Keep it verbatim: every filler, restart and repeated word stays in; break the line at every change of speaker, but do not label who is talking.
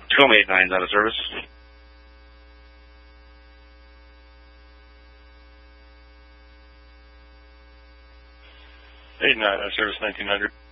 Tacoma eight nine's out of service.
eight nine out of service, nineteen hundred.